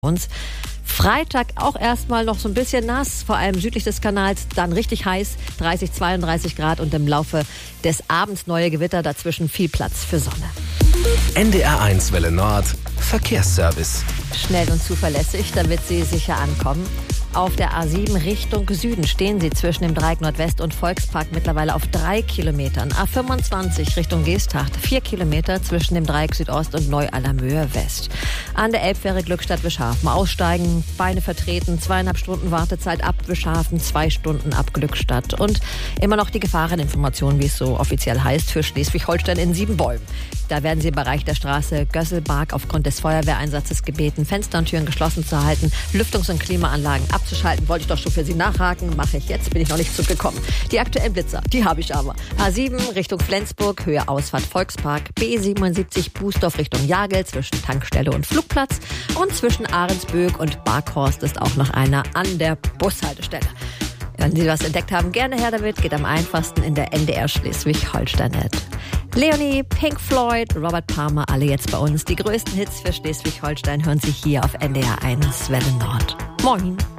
uns. Freitag auch erstmal noch so ein bisschen nass, vor allem südlich des Kanals, dann richtig heiß, 30, 32 Grad und im Laufe des Abends neue Gewitter, dazwischen viel Platz für Sonne. NDR1 Welle Nord, Verkehrsservice. Schnell und zuverlässig, damit Sie sicher ankommen. Auf der A7 Richtung Süden stehen Sie zwischen dem Dreieck Nordwest und Volkspark mittlerweile auf 3 Kilometern. A25 Richtung Geesthacht 4 Kilometer zwischen dem Dreieck Südost und Neu-Allermöhe West. An der Elbfähre Glückstadt-Wischhafen aussteigen, Beine vertreten, 2,5 Stunden Wartezeit ab Wischhafen, 2 Stunden ab Glückstadt. Und immer noch die Gefahreninformation, wie es so offiziell heißt, für Schleswig-Holstein in Siebenbäumen. Da werden Sie im Bereich der Straße Gösselbark aufgrund des Feuerwehreinsatzes gebeten, Fenster und Türen geschlossen zu halten, Lüftungs- und Klimaanlagen abzuschalten. Wollte ich doch schon für Sie nachhaken, mache ich jetzt, bin ich noch nicht zugekommen. Die aktuellen Blitzer, die habe ich aber. A7 Richtung Flensburg, Höhe Ausfahrt Volkspark, B77 Bußdorf Richtung Jagel zwischen Tankstelle und Flugplatz und zwischen Ahrensböck und Barkhorst ist auch noch einer an der Bushaltestelle. Wenn Sie was entdeckt haben, gerne her damit, geht am einfachsten in der NDR Schleswig-Holstein-App. Leonie, Pink Floyd, Robert Palmer, alle jetzt bei uns. Die größten Hits für Schleswig-Holstein hören Sie hier auf NDR1 Welle Nord. Moin!